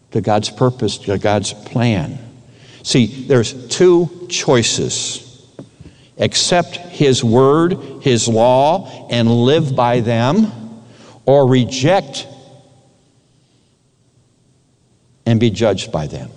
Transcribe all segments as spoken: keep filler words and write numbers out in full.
to God's purpose, to God's plan. See, there's two choices. Accept His word, His law, and live by them, or reject and be judged by them.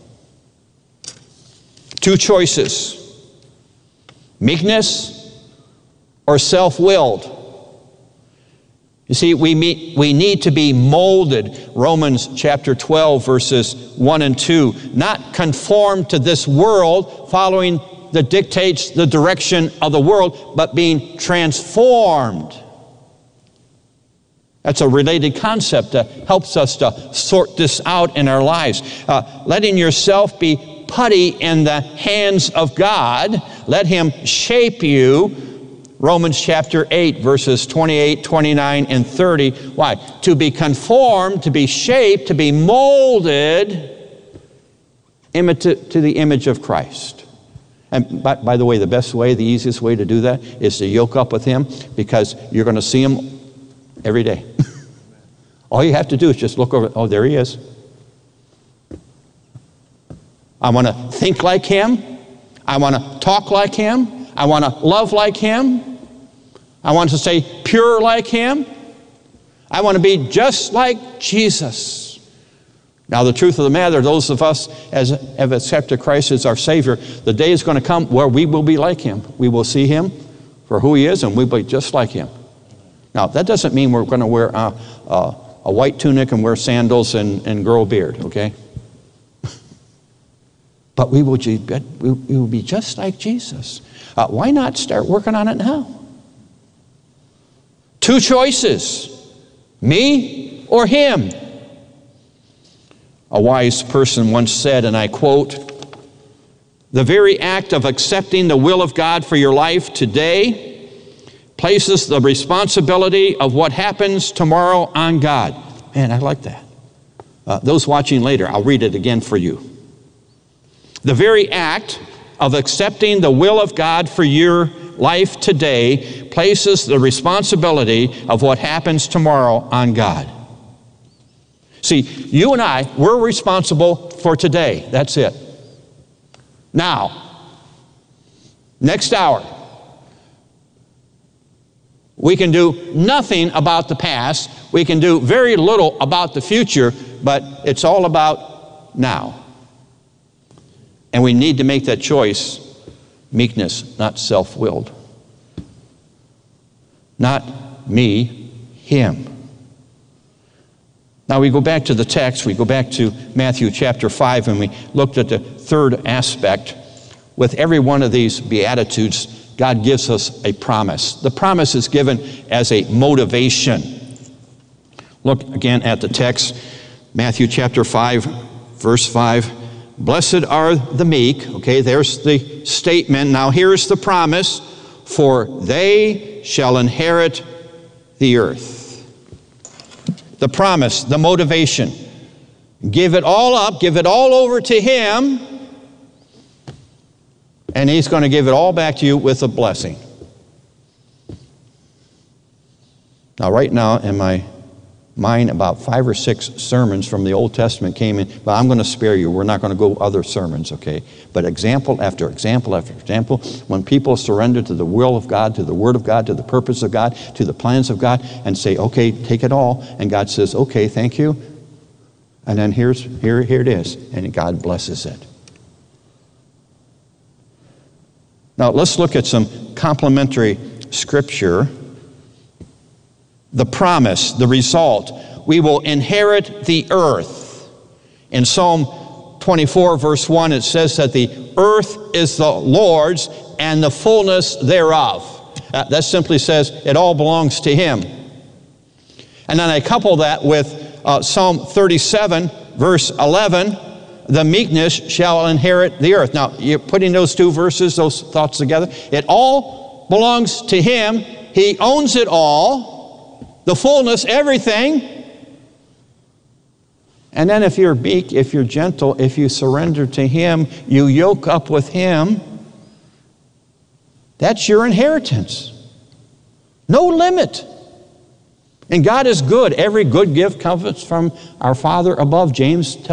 Two choices. Meekness or self-willed. You see, we, meet, we need to be molded. Romans chapter twelve, verses one and two. Not conformed to this world, following the dictates, the direction of the world, but being transformed. That's a related concept that helps us to sort this out in our lives. Uh, letting yourself be putty in the hands of God. Let Him shape you. Romans chapter eight, verses twenty-eight, twenty-nine, and thirty. Why? To be conformed, to be shaped, to be molded to the image of Christ. And by, by the way, the best way, the easiest way to do that is to yoke up with Him, because you're going to see Him every day. All you have to do is just look over. Oh, there He is. I want to think like Him. I want to talk like Him. I want to love like Him. I want to stay pure like Him. I want to be just like Jesus. Now, the truth of the matter, those of us as have accepted Christ as our Savior, the day is going to come where we will be like Him. We will see Him for who He is, and we'll be just like Him. Now, that doesn't mean we're going to wear a, a, a white tunic and wear sandals and, and grow a beard, okay? But we will, be, we will be just like Jesus. Uh, why not start working on it now? Two choices, me or Him. A wise person once said, and I quote, "The very act of accepting the will of God for your life today places the responsibility of what happens tomorrow on God." Man, I like that. Uh, those watching later, I'll read it again for you. The very act of accepting the will of God for your life today places the responsibility of what happens tomorrow on God. See, you and I, we're responsible for today. That's it. Now, next hour, we can do nothing about the past. We can do very little about the future, but it's all about now. And we need to make that choice. Meekness, not self-willed. Not me, Him. Now we go back to the text. We go back to Matthew chapter five, and we looked at the third aspect. With every one of these Beatitudes, God gives us a promise. The promise is given as a motivation. Look again at the text. Matthew chapter five, verse five. Blessed are the meek. Okay, there's the statement. Now here's the promise. For they shall inherit the earth. The promise, the motivation. Give it all up, give it all over to Him, and He's going to give it all back to you with a blessing. Now, right now, in my mind, about five or six sermons from the Old Testament came in, but I'm going to spare you. We're not going to go other sermons, okay? But example after example after example, when people surrender to the will of God, to the Word of God, to the purpose of God, to the plans of God, and say, okay, take it all, and God says, okay, thank you, and then here's here, here it is, and God blesses it. Now, let's look at some complementary scripture. The promise, the result, we will inherit the earth. In Psalm twenty-four, verse one, it says that the earth is the Lord's and the fullness thereof. Uh, that simply says it all belongs to Him. And then I couple that with uh, Psalm thirty-seven, verse eleven, the meekness shall inherit the earth. Now, you're putting those two verses, those thoughts together. It all belongs to Him. He owns it all. The fullness, everything. And then if you're meek, if you're gentle, if you surrender to Him, you yoke up with Him, that's your inheritance. No limit. And God is good. Every good gift comes from our Father above. James tells